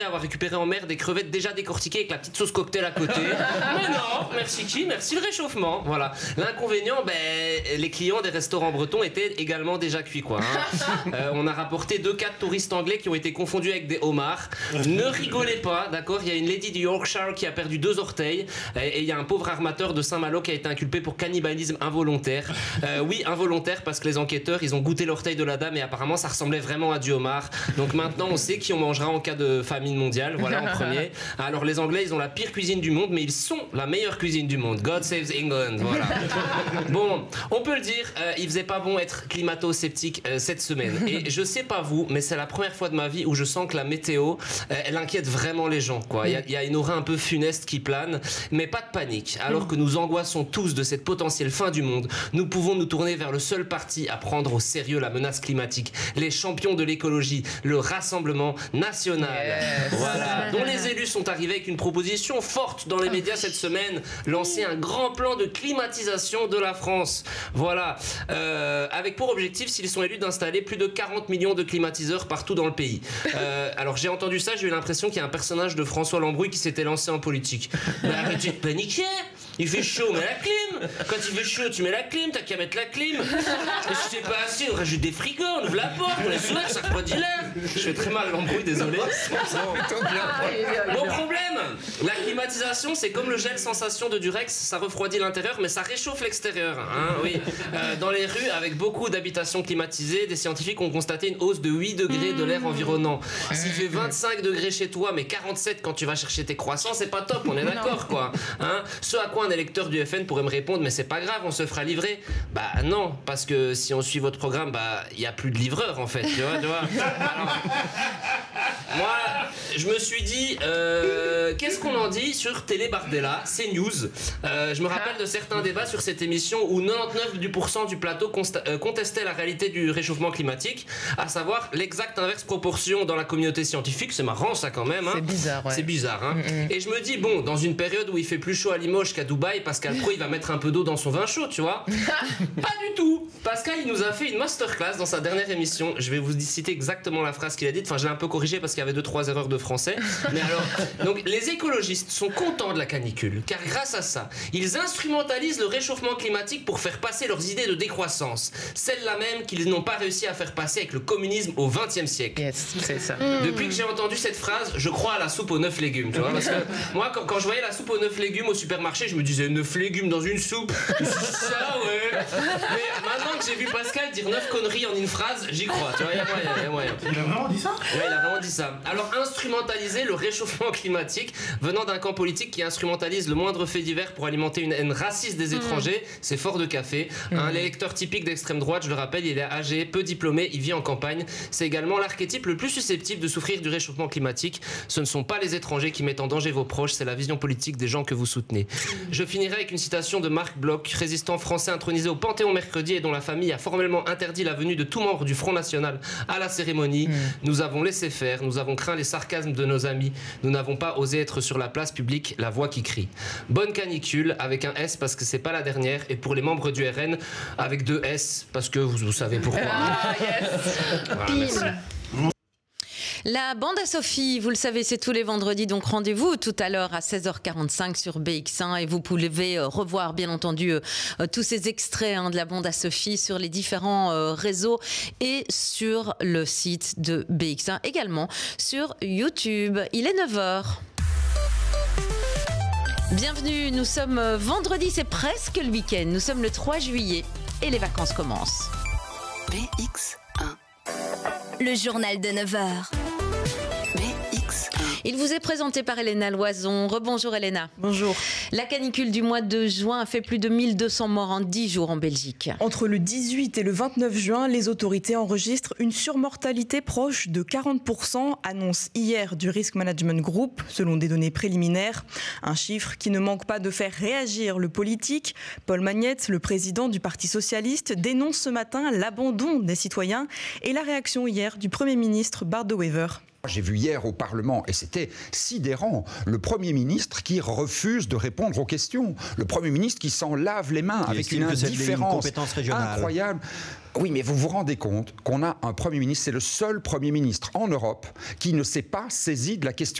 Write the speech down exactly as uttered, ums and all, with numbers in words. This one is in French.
avoir récupéré en mer des crevettes déjà décortiquées avec la petite sauce cocktail à côté. Mais non, merci qui, merci le réchauffement. Voilà. L'inconvénient, ben, les clients des restaurants bretons étaient également déjà cuits, quoi. Hein. Euh, on a rapporté deux cas de touristes anglais qui ont été confondus avec des homards. Ne rigolez pas, d'accord. Il y a une lady du Yorkshire qui a perdu deux orteils et il y a un pauvre armateur de Saint-Malo qui a été inculpé pour cannibalisme involontaire. Euh, oui, involontaire parce que les enquêteurs, ils ont goûté l'orteil de la dame et apparemment ça ressemblait vraiment à du homard. Donc maintenant, on sait qui on mangera en cas de famine mondiale, voilà en premier. Alors les Anglais, ils ont la pire cuisine du monde, mais ils sont la meilleure cuisine du monde. God saves England, voilà. Bon, on peut le dire, euh, il faisait pas bon être climato-sceptique euh, cette semaine. Et je sais pas vous, mais c'est la première fois de ma vie où je sens que la météo, euh, elle inquiète vraiment les gens, quoi. Il y a, il y a une aura un peu funeste qui plane, mais pas de panique. Alors que nous angoissons tous de cette potentielle fin du monde, nous pouvons nous tourner vers le seul parti à prendre au sérieux la menace climatique, les champions de l'écologie, le Rassemblement national. Yes. Voilà, dont les élus sont arrivés avec une proposition forte dans les médias cette semaine, lancer un grand plan de climatisation de la France. Voilà, euh, avec pour objectif, s'ils sont élus, d'installer plus de quarante millions de climatiseurs partout dans le pays. Euh, alors j'ai entendu ça, j'ai eu l'impression qu'il y a un personnage de François Lambrouille qui s'était lancé en politique. Mais arrêtez de paniquer, il fait chaud, mets la clim. Quand il fait chaud, tu mets la clim, t'as qu'à mettre la clim. Et si c'est pas assez, on rajoute des frigos, on ouvre la porte, on les ouvre, ça refroidit l'air. Je fais très mal Lambrouille, désolé. Bon problème, la climatisation c'est comme le gel sensation de Durex, ça refroidit l'intérieur mais ça réchauffe l'extérieur, hein, oui. Euh, dans les rues avec beaucoup d'habitations climatisées, des scientifiques ont constaté une hausse de huit degrés de l'air environnant. S'il fait vingt-cinq degrés chez toi mais quarante-sept quand tu vas chercher tes croissants, c'est pas top, on est d'accord quoi, hein. Ce à quoi un électeur du F N pourrait me répondre, mais c'est pas grave, on se fera livrer. Bah non, parce que si on suit votre programme, bah il y a plus de livreurs en fait, tu vois, tu vois. Alors, moi, je me suis dit, euh, qu'est-ce qu'on en dit sur Télé Bardella, CNews. euh, Je me rappelle de certains débats sur cette émission où quatre-vingt-dix-neuf pour cent du plateau consta- euh, contestait la réalité du réchauffement climatique, à savoir l'exacte inverse proportion dans la communauté scientifique. C'est marrant ça quand même, hein. C'est bizarre, ouais. C'est bizarre, hein. Mm-hmm. Et je me dis, bon, dans une période où il fait plus chaud à Limoges qu'à Dubaï, Pascal Pro il va mettre un peu d'eau dans son vin chaud, tu vois. Pas du tout. Pascal il nous a fait une masterclass dans sa dernière émission. Je vais vous citer exactement la phrase qu'il a dite. Enfin, je l'ai un peu corrigé parce qu'il y avait deux trois erreurs de français. Mais alors, donc les écologistes sont contents de la canicule car grâce à ça, ils instrumentalisent le réchauffement climatique pour faire passer leurs idées de décroissance, celles-là même qu'ils n'ont pas réussi à faire passer avec le communisme au vingtième siècle. Yes, c'est ça. Depuis que j'ai entendu cette phrase, je crois à la soupe aux neuf légumes, tu vois, parce que moi quand, quand je voyais la soupe aux neuf légumes au supermarché, je me disais neuf légumes dans une soupe, ça ouais. Mais maintenant que j'ai vu Pascal dire neuf conneries en une phrase, j'y crois, tu vois, il y a moyen, il y a moyen. Il a vraiment dit ça ? Ouais, il a vraiment dit ça. Alors, instrumentaliser le réchauffement climatique venant d'un camp politique qui instrumentalise le moindre fait divers pour alimenter une haine raciste des étrangers, mmh. c'est fort de café. Mmh. Hein, l'électeur typique d'extrême droite, je le rappelle, il est âgé, peu diplômé, il vit en campagne. C'est également l'archétype le plus susceptible de souffrir du réchauffement climatique. Ce ne sont pas les étrangers qui mettent en danger vos proches, c'est la vision politique des gens que vous soutenez. Mmh. Je finirai avec une citation de Marc Bloch, résistant français intronisé au Panthéon mercredi et dont la famille a formellement interdit la venue de tout membre du Front National à la cérémonie. Mmh. Nous avons laissé faire, nous avons craint les sarcasmes de nos amis, nous n'avons pas osé être sur la place publique la voix qui crie. Bonne canicule avec un S parce que c'est pas la dernière, et pour les membres du R N avec deux S parce que vous, vous savez pourquoi. Ah, yes. Voilà, merci. La bande à Sophie, vous le savez, c'est tous les vendredis, donc rendez-vous tout à l'heure à seize heures quarante-cinq sur B X un et vous pouvez revoir bien entendu euh, tous ces extraits hein, de la bande à Sophie sur les différents euh, réseaux et sur le site de B X un, également sur YouTube. Il est neuf heures. Bienvenue, nous sommes vendredi, c'est presque le week-end, nous sommes le trois juillet et les vacances commencent. B X un. Le journal de neuf heures. B X un. Il vous est présenté par Elena Loison. Rebonjour Elena. Bonjour. La canicule du mois de juin a fait plus de mille deux cents morts en dix jours en Belgique. Entre le dix-huit et le vingt-neuf juin, les autorités enregistrent une surmortalité proche de quarante pour cent, annonce hier du Risk Management Group, selon des données préliminaires. Un chiffre qui ne manque pas de faire réagir le politique. Paul Magnette, le président du Parti socialiste, dénonce ce matin l'abandon des citoyens et la réaction hier du Premier ministre Bart De Wever. J'ai vu hier au Parlement, et c'était sidérant, le Premier ministre qui refuse de répondre aux questions. Le Premier ministre qui s'en lave les mains qui avec une indifférence une incroyable. Oui, mais vous vous rendez compte qu'on a un Premier ministre, c'est le seul Premier ministre en Europe qui ne s'est pas saisi de la question